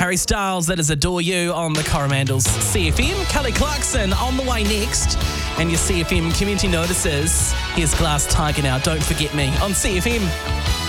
Harry Styles, that is Adore You on the Coromandels CFM. Kelly Clarkson on the way next. And your CFM community notices. Here's Glass Tiger now, Don't Forget Me on CFM.